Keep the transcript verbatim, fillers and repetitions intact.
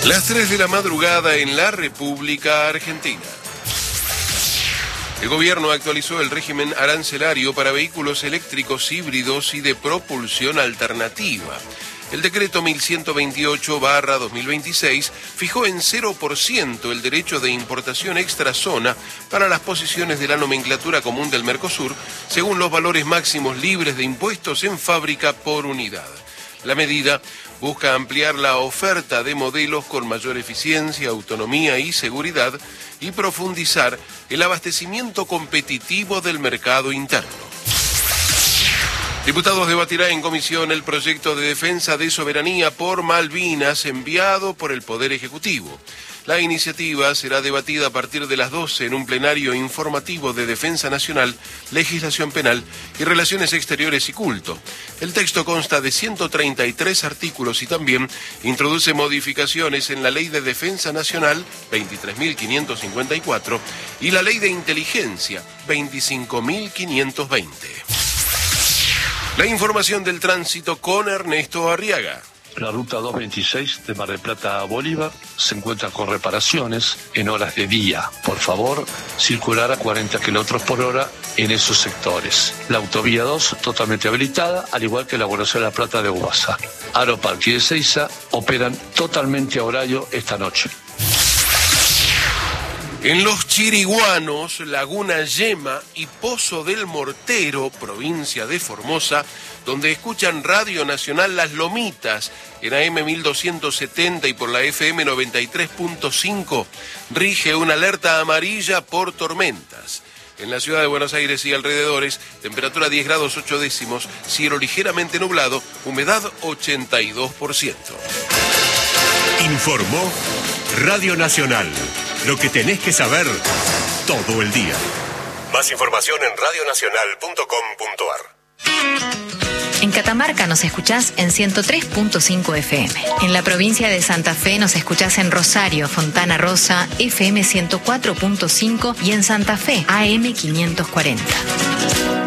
Las tres de la madrugada en la República Argentina. El gobierno actualizó el régimen arancelario para vehículos eléctricos híbridos y de propulsión alternativa. El decreto mil ciento veintiocho barra dos mil veintiséis fijó en cero por ciento el derecho de importación extrazona para las posiciones de la nomenclatura común del Mercosur, según los valores máximos libres de impuestos en fábrica por unidad. La medida busca ampliar la oferta de modelos con mayor eficiencia, autonomía y seguridad y profundizar el abastecimiento competitivo del mercado interno. Diputados debatirá en comisión el proyecto de defensa de soberanía por Malvinas enviado por el Poder Ejecutivo. La iniciativa será debatida a partir de las doce en un plenario informativo de Defensa Nacional, Legislación Penal y Relaciones Exteriores y Culto. El texto consta de ciento treinta y tres artículos y también introduce modificaciones en la Ley de Defensa Nacional, veintitrés mil quinientos cincuenta y cuatro, y la Ley de Inteligencia, veinticinco mil quinientos veinte. La información del tránsito con Ernesto Arriaga. La ruta doscientos veintiséis de Mar del Plata a Bolívar se encuentra con reparaciones en horas de día. Por favor, circular a cuarenta kilómetros por hora en esos sectores. La autovía dos totalmente habilitada, al igual que la Buenos Aires La Plata de Uvasa. Aeroparque y Ezeiza operan totalmente a horario esta noche. En Los Chiriguanos, Laguna Yema y Pozo del Mortero, provincia de Formosa, donde escuchan Radio Nacional Las Lomitas en A M mil doscientos setenta y por la F M noventa y tres punto cinco, rige una alerta amarilla por tormentas. En la ciudad de Buenos Aires y alrededores, temperatura diez grados ocho décimos, cielo ligeramente nublado, humedad ochenta y dos por ciento. Informó Radio Nacional. Lo que tenés que saber todo el día. Más información en radio nacional punto com punto a r. En Catamarca nos escuchás en ciento tres punto cinco F M. En la provincia de Santa Fe nos escuchás en Rosario, Fontana Rosa, F M ciento cuatro punto cinco y en Santa Fe, A M quinientos cuarenta.